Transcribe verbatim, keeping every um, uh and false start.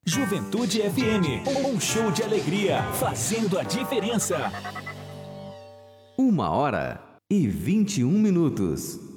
Juventude F M, um show de alegria, fazendo a diferença. Uma hora e vinte e um minutos.